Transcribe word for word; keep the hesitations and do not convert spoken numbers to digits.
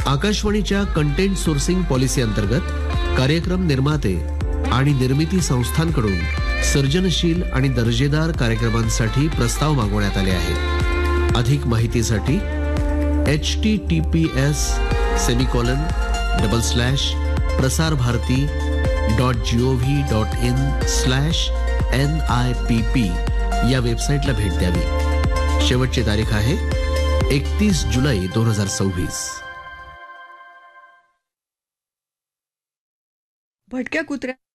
आकाशवाणीच्या content sourcing policy अंतर्गत कार्यक्रम निर्माते आणि निर्मिती संस्थांकडून सर्जनशील आणि दर्जेदार कार्यक्रमांसाठी प्रस्ताव मागवण्यात आले आहेत. अधिक माहितीसाठी H T T P S semicolon double slash Prasar Bharati dot G O V dot in slash N I P P या वेबसाईटला भेट द्यावी. शेवटची तारीख आहे एकतीस जुलै दोन हजार सव्वीस. भटक्या कुत्र्या